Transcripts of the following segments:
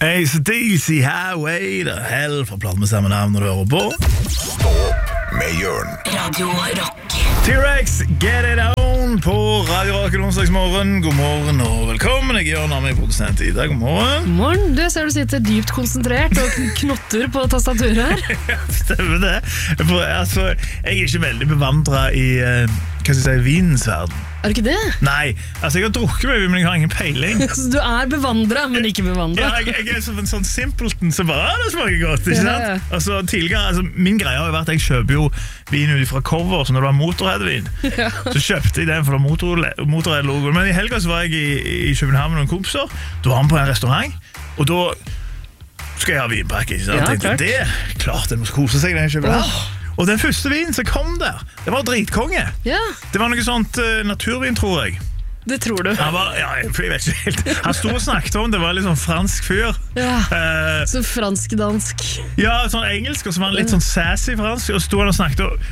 AC/DC Highway to Hell fra platen med samme navn når du hører på. Stå opp med Jørn. Radio Rock. T-Rex, Get It On på Radio Rock onsdagsmorgen. God morgen og velkommen. Jeg gjør navnet i produsent Ida. God morgen. Morgen, du ser du sitter dypt konsentrert og knotter på tastaturet her. Stemmer det. For, altså, jeg er ikke veldig bevandret i hva skal jeg si, vinens verden. Er du ikke det? Nei, altså jeg har drukket meg, men jeg har ingen peiling. Så du er bevandret, men ikke bevandret? Ja, jeg er som en sånn simpleton som bare, det smaker godt, ikke sant? Ja. Altså, tidligere, altså, min greie har jo vært at jeg kjøper jo vin ut fra cover, så når det var Motorhead-vin, så kjøpte jeg den for Motorhead-logoen. Men i helga så var jeg i København med noen kompiser, da var han på en restaurant, og da skal jeg ha vinpakke, ikke sant? Ja, Jeg tenkte, det er klart, det må kose seg den i København. Og den første vinen som kom der, det var dritkonge. Ja, Det var noe sånt naturvin, tror jeg. det tror du. Han var, ja, jeg vet ikke helt. Han stod og snakket om det var litt sånn fransk fyr. Ja, Eh, så fransk-dansk. ja, sånn engelsk, og så var han litt sånn sassy fransk, og stod han og snakket og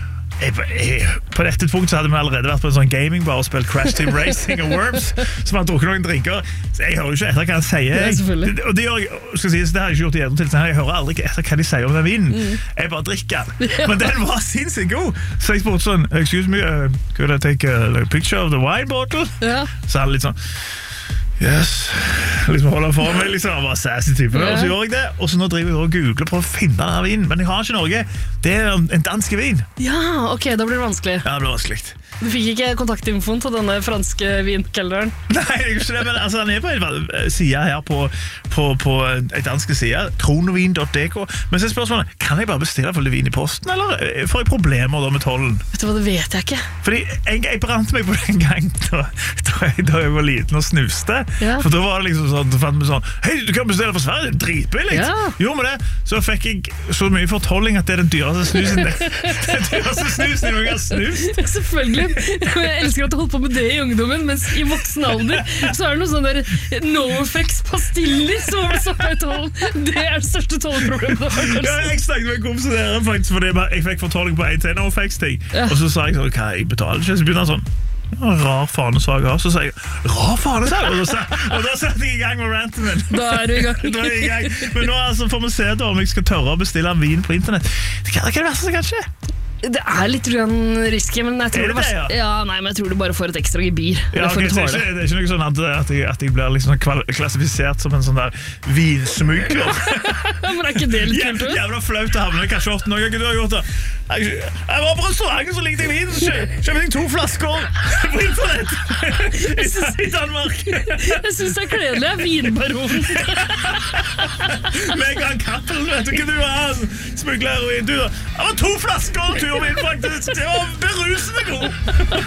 på dette punktet så hadde vi allerede vært på en sånn gamingbar og spilt Crash Team Racing og Worms, som hadde drukket noen drinker. Så jeg hører jo ikke etter hva han sier. Ja, selvfølgelig. Og det gjør jeg, skal sies, det har jeg ikke gjort i til. Jeg hører aldri etter hva de sier om den vinen. Jeg bare drikker den. Men den var sinnssykt god. Så jeg spurte sånn, excuse me, could I take a picture of the wine bottle? Ja. Så han litt sånn yes, liksom holder for meg, liksom. Han var sassy type, og så gjør jeg det. Og så nå driver jeg og googler på å finne denne vinen, men jeg har ikke Norge. Det er en dansk vin. Ja, ok, da blir det vanskelig. Ja, det blir vanskelig. Du fikk ikke kontaktinfoen til denne franske vinkelneren? Nei, jeg gjør ikke det, men altså, han er på en side her på en dansk side, kronovin.dk. Men så er spørsmålet, kan jeg bare bestille for vin i posten, eller får jeg problemer da med tollen? Vet du hva, det vet jeg ikke. Fordi jeg brant meg på den gang da jeg var liten og snuste. Ja. For da var det liksom sånn, da fant vi sånn, hei, du kan bestille for Sverige, det er dritbillig. Ja. Gjorde vi det, så fikk jeg så mye fortolling at det er den dyreste snusen. Den dyreste snusen jeg noen gang har snust. Selvfølgelig. Jeg elsker at du holdt på med det i ungdommen, mens i voksen alder så er det noen sånne der NoFX-pastiller som har blitt stoppet i tollen. Det er det største tollproblemet. Ja, jeg snakket med en kompis der faktisk, fordi jeg fikk fortolling på en til NoFX-ting. Ja. Og så sa jeg sånn, hva, jeg betaler ikke? Så begynner han sånn, ja, rar fanesak her. Så sa jeg, rar fanesak? Og da satte jeg i gang med ranten min. Da er du i gang. Da er jeg i gang. Men nå altså, får vi se da om jeg skal tørre å bestille en vin på internett. Det kan det verste som kan skje. Det er litt risky, men jeg tror Er det det, ja? nei, men jeg tror du bare får et ekstra gebir. Ja, Det får okay, du det, tåle. er ikke noe sånn at jeg blir liksom klassifisert som en sånn der vinsmugler. Ja, men er ikke det litt kult? Jævla flaut å havne kanskje 18 år. Hva du har gjort da? Jeg var på restauranten, så likte jeg vin, så kjøpte jeg 2 flasker på internett i Danmark. Jeg synes det er kledelig, jeg er vinbaron. Megan Cappelen, vet du hva du er? Smugler heroin. Du da, det var 2 flasker turvin faktisk. Det var berusende god.